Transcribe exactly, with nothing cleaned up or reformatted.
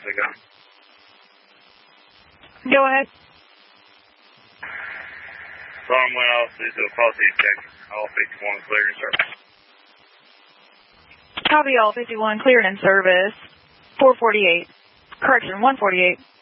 ago. Go ahead. Alarm went off due to a faulty check. All fifty-one cleared in service. Copy all fifty-one cleared in service. four forty-eight. Correction, one forty-eight.